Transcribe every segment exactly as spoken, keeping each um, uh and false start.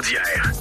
Chaudière.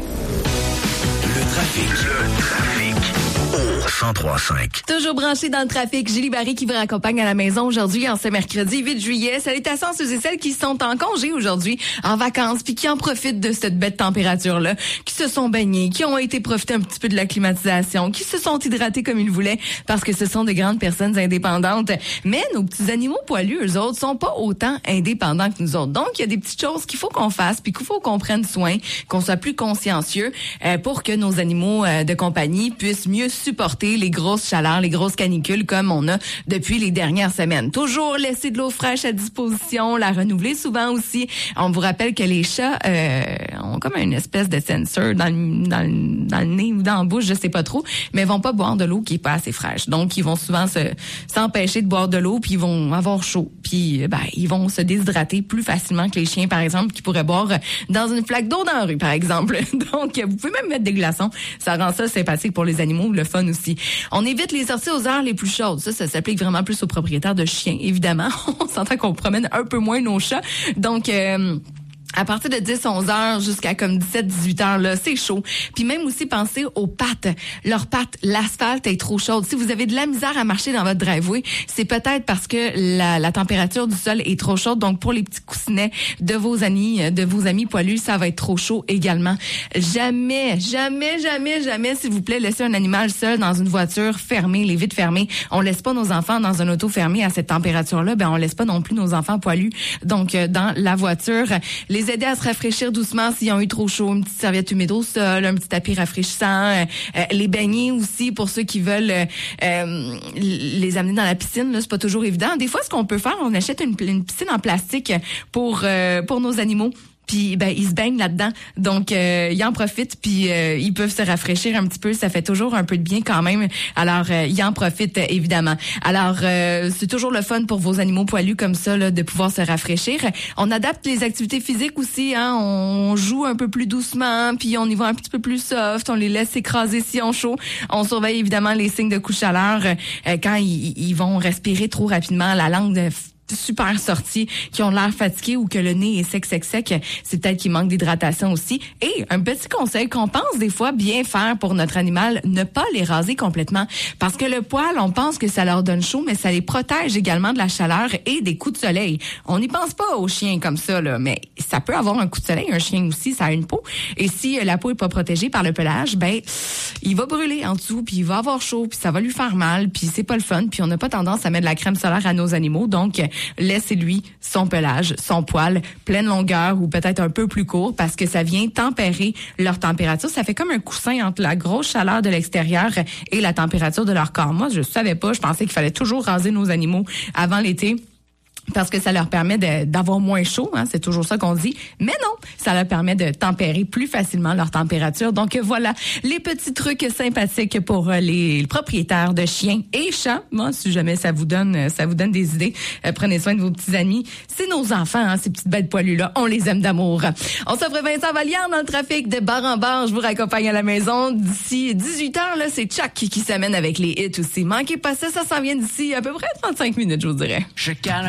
Le trafic. Le trafic. Au cent trois cinq. Toujours branché dans le trafic, Julie Barry qui vous raccompagne à la maison aujourd'hui en ce mercredi huit juillet. Salutations à ceux et celles qui sont en congé aujourd'hui, en vacances, puis qui en profitent de cette belle température-là, qui se sont baignés, qui ont été profiter un petit peu de la climatisation, qui se sont hydratés comme ils voulaient, parce que ce sont de grandes personnes indépendantes. Mais nos petits animaux poilus, eux autres, sont pas autant indépendants que nous autres. Donc, il y a des petites choses qu'il faut qu'on fasse, puis qu'il faut qu'on prenne soin, qu'on soit plus consciencieux euh, pour que nos animaux euh, de compagnie puissent mieux supporter les grosses chaleurs, les grosses canicules comme on a depuis les dernières semaines. Toujours laisser de l'eau fraîche à disposition, la renouveler souvent aussi. On vous rappelle que les chats euh, ont comme une espèce de sensor dans le, dans, le, dans le nez ou dans la bouche, je sais pas trop, mais ils vont pas boire de l'eau qui est pas assez fraîche. Donc, ils vont souvent se s'empêcher de boire de l'eau, puis ils vont avoir chaud. Puis, ben, ils vont se déshydrater plus facilement que les chiens, par exemple, qui pourraient boire dans une flaque d'eau dans la rue, par exemple. Donc, vous pouvez même mettre des glaçons. Ça rend ça sympathique pour les animaux, le fun aussi. On évite les sorties aux heures les plus chaudes. Ça, ça s'applique vraiment plus aux propriétaires de chiens, évidemment. On s'entend qu'on promène un peu moins nos chats. Donc, euh, à partir de dix onze heures jusqu'à comme dix-sept dix-huit heures, là, c'est chaud. Puis même aussi, pensez aux pattes. Leurs pattes, l'asphalte est trop chaude. Si vous avez de la misère à marcher dans votre driveway, c'est peut-être parce que la, la température du sol est trop chaude. Donc, pour les petits coussinets de vos amis, de vos amis poilus, ça va être trop chaud également. Jamais, jamais, jamais, jamais, s'il vous plaît, laissez un animal seul dans une voiture fermée, les vitres fermées. On laisse pas nos enfants dans un auto fermé à cette température-là. Ben, on laisse pas non plus nos enfants poilus. Donc, dans la voiture, les aider à se rafraîchir doucement s'ils ont eu trop chaud, une petite serviette humide au sol, un petit tapis rafraîchissant, euh, euh, les baigner aussi pour ceux qui veulent euh, euh, les amener dans la piscine, là, c'est pas toujours évident. Des fois, ce qu'on peut faire, on achète une, une piscine en plastique pour euh, pour nos animaux. Puis ben ils se baignent là-dedans, donc euh, ils en profitent, puis euh, ils peuvent se rafraîchir un petit peu. Ça fait toujours un peu de bien quand même. Alors euh, ils en profitent euh, évidemment. Alors euh, c'est toujours le fun pour vos animaux poilus comme ça là, de pouvoir se rafraîchir. On adapte les activités physiques aussi, hein. On joue un peu plus doucement, puis on y va un petit peu plus soft. On les laisse s'écraser si on chaud. On surveille évidemment les signes de couche chaleur euh, quand ils, ils vont respirer trop rapidement, la langue de super sortis, qui ont l'air fatigués ou que le nez est sec, sec, sec, c'est peut-être qu'il manque d'hydratation aussi. Et un petit conseil qu'on pense des fois bien faire pour notre animal, ne pas les raser complètement. Parce que le poil, on pense que ça leur donne chaud, mais ça les protège également de la chaleur et des coups de soleil. On n'y pense pas aux chiens comme ça, là, mais ça peut avoir un coup de soleil. Un chien aussi, ça a une peau. Et si la peau est pas protégée par le pelage, ben, il va brûler en dessous, puis il va avoir chaud, puis ça va lui faire mal, puis c'est pas le fun, puis on n'a pas tendance à mettre de la crème solaire à nos animaux. Donc, laissez-lui son pelage, son poil, pleine longueur ou peut-être un peu plus court parce que ça vient tempérer leur température. Ça fait comme un coussin entre la grosse chaleur de l'extérieur et la température de leur corps. Moi, je savais pas, je pensais qu'il fallait toujours raser nos animaux avant l'été, parce que ça leur permet de, d'avoir moins chaud, hein, c'est toujours ça qu'on dit. Mais non, ça leur permet de tempérer plus facilement leur température. Donc voilà, les petits trucs sympathiques pour les propriétaires de chiens et chats. Moi, si jamais ça vous donne, ça vous donne des idées, euh, prenez soin de vos petits amis. C'est nos enfants, hein, ces petites bêtes poilues-là. On les aime d'amour. On s'offre Vincent Vallière dans le trafic de bar en bar. Je vous raccompagne à la maison. D'ici dix-huit heures, là, c'est Chuck qui, qui s'amène avec les hits aussi. Manquez pas ça, ça s'en vient d'ici à peu près trente-cinq minutes, je vous dirais. Je calme.